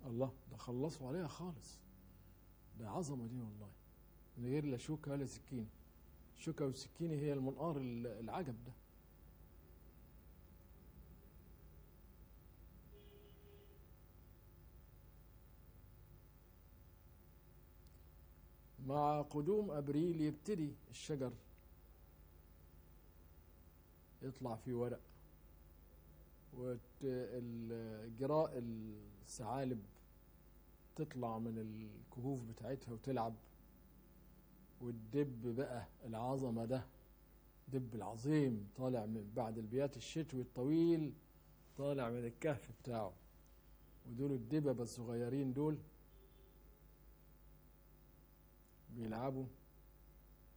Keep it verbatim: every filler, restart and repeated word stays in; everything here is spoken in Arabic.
الله، ده خلصوا عليها خالص. ده عظمة دي والله، من غير لا شوكة ولا سكينة. الشوكة والسكينة هي المنقار العجب ده. مع قدوم أبريل يبتدي الشجر يطلع فيه ورق، والجراء الثعالب تطلع من الكهوف بتاعتها وتلعب. والدب بقى العظمة ده، دب العظيم طالع من بعد البيات الشتوي الطويل، طالع من الكهف بتاعه. ودول الدببة الصغيرين دول بيلعبوا